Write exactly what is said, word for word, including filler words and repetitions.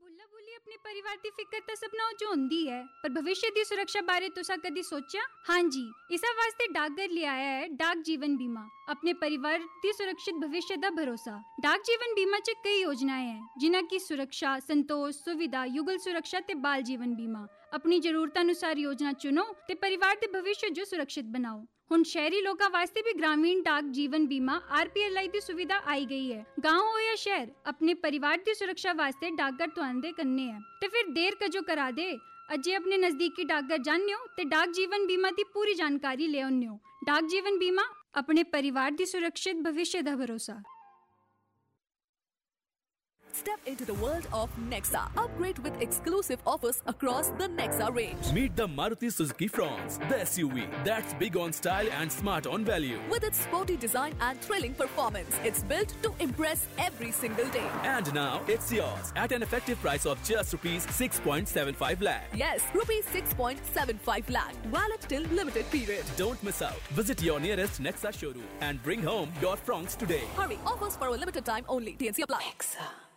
बुल्ला बुल्ली अपने परिवार की फिक्र तो सबना जो होंदी है, पर भविष्य की सुरक्षा बारे तुसा कदी सोचा? हाँ जी, इस वास्ते डाकघर ले आया है डाक जीवन बीमा, अपने परिवार की सुरक्षित भविष्य का भरोसा। डाक जीवन बीमा च कई योजनाएं हैं, जिन्हां की सुरक्षा, संतोष, सुविधा, युगल सुरक्षा ते बाल जीवन बीमा। अपनी जरूरतानुसार योजना चुनो ते परिवार के भविष्य जो सुरक्षित बनाओ। हुण शहरी लोगों वास्ते भी ग्रामीण डाक जीवन बीमा आर पी एल आई की सुविधा आई गई है। गांव हो या शहर, अपने परिवार की सुरक्षा वास्ते डाकघर तो आंदे करने हैं। तो फिर देर कजो करा दे, अजय अपने नजदीकी डाकघर जानियो ते डाक जीवन बीमा की पूरी जानकारी ले आनियो। डाक जीवन बीमा, अपने परिवार की सुरक्षित भविष्य का भरोसा। Step into the world of Nexa. Upgrade with exclusive offers across the Nexa range. Meet the Maruti Suzuki Fronx, the S U V that's big on style and smart on value. With its sporty design and thrilling performance, it's built to impress every single day. And now it's yours at an effective price of just rupees six point seven five lakh. Yes, rupees six point seven five lakh. Valid till limited period. Don't miss out. Visit your nearest Nexa showroom and bring home your Fronx today. Hurry, offers for a limited time only. T N C apply. Nexa.